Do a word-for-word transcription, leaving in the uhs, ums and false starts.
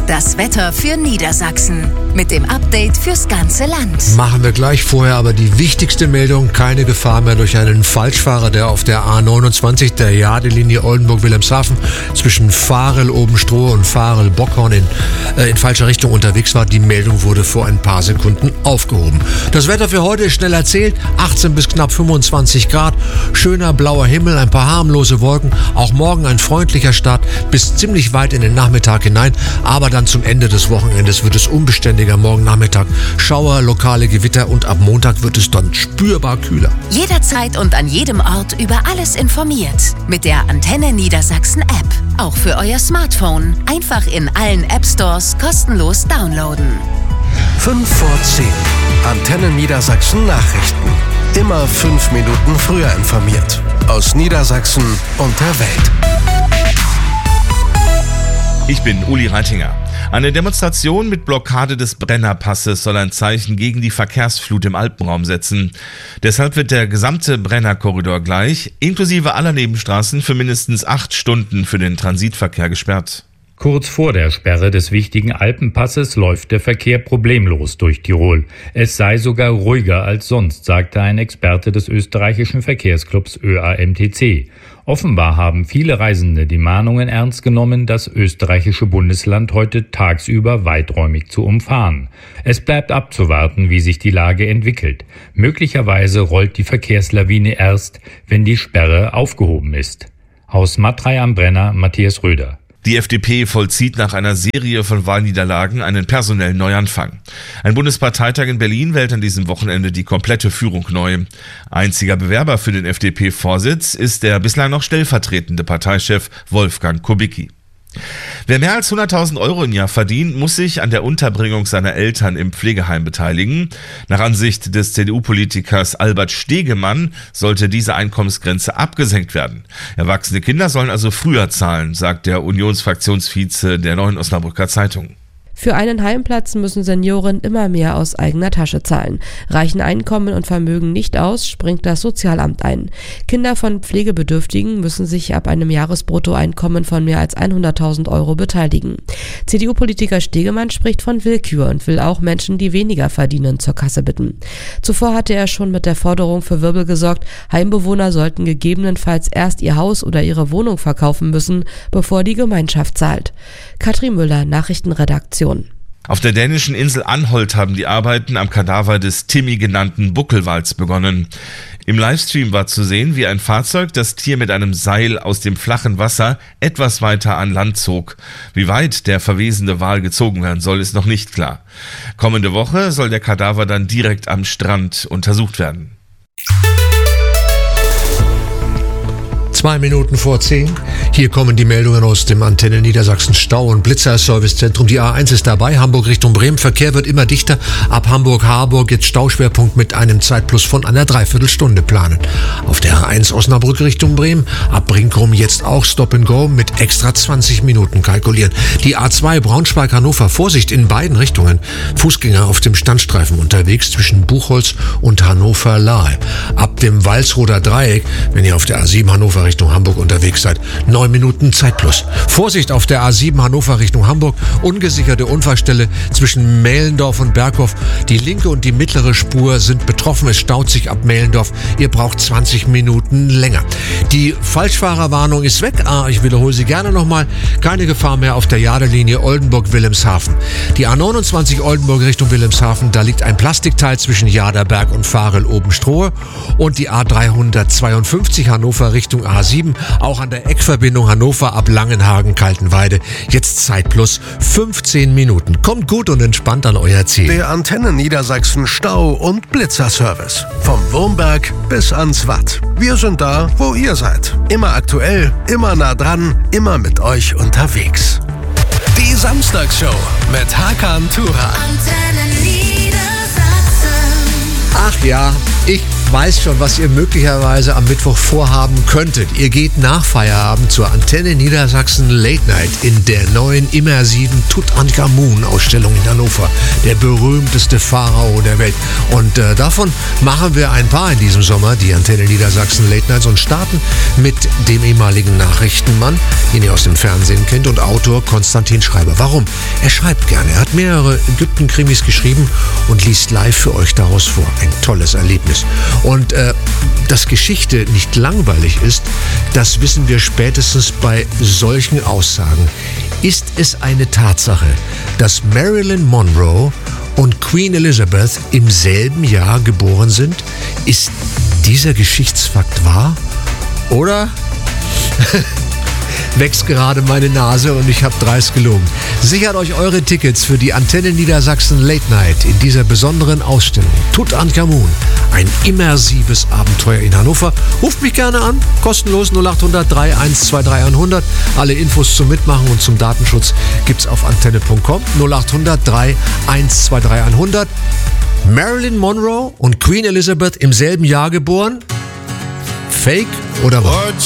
das Wetter für Niedersachsen. Mit dem Update fürs ganze Land. Machen wir gleich, vorher aber die wichtigste Meldung. Keine Gefahr mehr durch einen Falschfahrer, der auf der A neunundzwanzig, der Jadelinie Oldenburg-Wilhelmshaven, zwischen Varel-Obenstrohe und Varel-Bockhorn in, äh, in falscher Richtung unterwegs war. Die Meldung wurde vor ein paar Sekunden aufgehoben. Das Wetter für heute ist schnell erzählt. achtzehn bis knapp fünfundzwanzig Grad. Schöner blauer Himmel, ein paar harmlose Wolken. Auch morgen ein freundlicher Start bis ziemlich weit in den Nachmittag hinein. Aber dann zum Ende des Wochenendes wird es unbeständig. Morgen Nachmittag Schauer, lokale Gewitter und ab Montag wird es dann spürbar kühler. Jederzeit und an jedem Ort über alles informiert. Mit der Antenne Niedersachsen App. Auch für euer Smartphone. Einfach in allen App Stores kostenlos downloaden. fünf vor zehn. Antenne Niedersachsen Nachrichten. Immer fünf Minuten früher informiert. Aus Niedersachsen und der Welt. Ich bin Uli Reitinger. Eine Demonstration mit Blockade des Brennerpasses soll ein Zeichen gegen die Verkehrsflut im Alpenraum setzen. Deshalb wird der gesamte Brennerkorridor gleich, inklusive aller Nebenstraßen, für mindestens acht Stunden für den Transitverkehr gesperrt. Kurz vor der Sperre des wichtigen Alpenpasses läuft der Verkehr problemlos durch Tirol. Es sei sogar ruhiger als sonst, sagte ein Experte des österreichischen Verkehrsclubs Ö A M T C. Offenbar haben viele Reisende die Mahnungen ernst genommen, das österreichische Bundesland heute tagsüber weiträumig zu umfahren. Es bleibt abzuwarten, wie sich die Lage entwickelt. Möglicherweise rollt die Verkehrslawine erst, wenn die Sperre aufgehoben ist. Aus Matrei am Brenner, Matthias Röder. Die F D P vollzieht nach einer Serie von Wahlniederlagen einen personellen Neuanfang. Ein Bundesparteitag in Berlin wählt an diesem Wochenende die komplette Führung neu. Einziger Bewerber für den F D P-Vorsitz ist der bislang noch stellvertretende Parteichef Wolfgang Kubicki. Wer mehr als hunderttausend Euro im Jahr verdient, muss sich an der Unterbringung seiner Eltern im Pflegeheim beteiligen. Nach Ansicht des C D U-Politikers Albert Stegemann sollte diese Einkommensgrenze abgesenkt werden. Erwachsene Kinder sollen also früher zahlen, sagt der Unionsfraktionsvize der Neuen Osnabrücker Zeitung. Für einen Heimplatz müssen Senioren immer mehr aus eigener Tasche zahlen. Reichen Einkommen und Vermögen nicht aus, springt das Sozialamt ein. Kinder von Pflegebedürftigen müssen sich ab einem Jahresbruttoeinkommen von mehr als hunderttausend Euro beteiligen. C D U-Politiker Stegemann spricht von Willkür und will auch Menschen, die weniger verdienen, zur Kasse bitten. Zuvor hatte er schon mit der Forderung für Wirbel gesorgt, Heimbewohner sollten gegebenenfalls erst ihr Haus oder ihre Wohnung verkaufen müssen, bevor die Gemeinschaft zahlt. Katrin Müller, Nachrichtenredaktion. Auf der dänischen Insel Anholt haben die Arbeiten am Kadaver des Timmy genannten Buckelwals begonnen. Im Livestream war zu sehen, wie ein Fahrzeug das Tier mit einem Seil aus dem flachen Wasser etwas weiter an Land zog. Wie weit der verwesende Wal gezogen werden soll, ist noch nicht klar. Kommende Woche soll der Kadaver dann direkt am Strand untersucht werden. Zwei Minuten vor zehn. Hier kommen die Meldungen aus dem Antenne Niedersachsen Stau- und Blitzer-Servicezentrum. Die A eins ist dabei, Hamburg Richtung Bremen. Verkehr wird immer dichter. Ab Hamburg-Harburg jetzt Stauschwerpunkt mit einem Zeitplus von einer Dreiviertelstunde planen. Auf der A eins Osnabrück Richtung Bremen, ab Brinkum jetzt auch Stop and Go mit extra zwanzig Minuten kalkulieren. Die A zwei Braunschweig-Hannover, Vorsicht in beiden Richtungen. Fußgänger auf dem Standstreifen unterwegs zwischen Buchholz und Hannover-Lahe. Ab dem Walsroder Dreieck, wenn ihr auf der A sieben Hannover Richtung Hamburg unterwegs seid, neun Minuten Zeitplus. Vorsicht auf der A sieben Hannover Richtung Hamburg, ungesicherte Unfallstelle zwischen Mählendorf und Berghof. Die linke und die mittlere Spur sind betroffen, es staut sich ab Mählendorf. Ihr braucht zwanzig Minuten länger. Die Falschfahrerwarnung ist weg, ah, ich wiederhole sie gerne nochmal. Keine Gefahr mehr auf der Jadelinie Oldenburg-Wilhelmshaven. Die A neunundzwanzig Oldenburg Richtung Wilhelmshaven, da liegt ein Plastikteil zwischen Jaderberg und Varel-Obenstrohe. Und die A dreihundertzweiundfünfzig Hannover Richtung A sieben, auch an der Eckverbindung Hannover ab Langenhagen-Kaltenweide. Jetzt Zeitplus fünfzehn Minuten. Kommt gut und entspannt an euer Ziel. Der Antenne Niedersachsen Stau- und Blitzerservice. Vom Wurmberg bis ans Watt. Wir sind da, wo ihr seid. Immer aktuell, immer nah dran, immer mit euch unterwegs. Die Samstagsshow mit Hakan Turan. Antenne Niedersachsen. Ach ja, ich